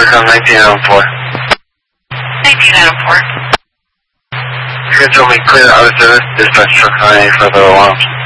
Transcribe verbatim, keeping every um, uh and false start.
Watercom nineteen Adam four. nineteen Adam four. You can tell me clear out of service, dispatch truck nine for the alarms.